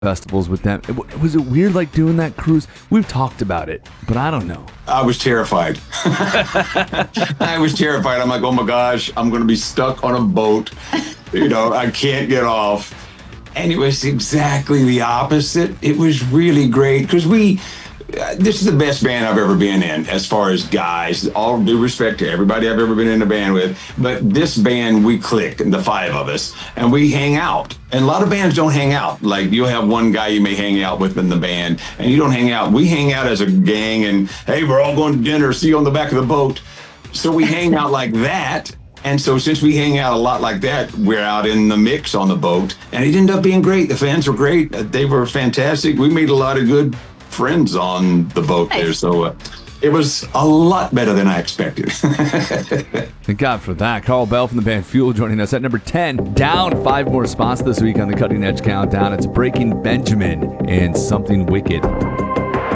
festivals with them. Was it weird like doing that cruise? We've talked about it, but I don't know. I was terrified. I was terrified. I'm like, oh my gosh, I'm going to be stuck on a boat. I can't get off. And it was exactly the opposite. It was really great because this is the best band I've ever been in as far as guys. All due respect to everybody I've ever been in a band with. But this band, we click, the five of us, and we hang out. And a lot of bands don't hang out. Like, you'll have one guy you may hang out with in the band, and you don't hang out. We hang out as a gang, and hey, we're all going to dinner. See you on the back of the boat. So we hang out like that. And so since we hang out a lot like that, we're out in the mix on the boat. And it ended up being great. The fans were great. They were fantastic. We made a lot of good friends on the boat there. So it was a lot better than I expected. Thank God for that. Carl Bell from the band Fuel joining us at number 10. Down 5 more spots this week on the Cutting Edge Countdown. It's Breaking Benjamin and Something Wicked.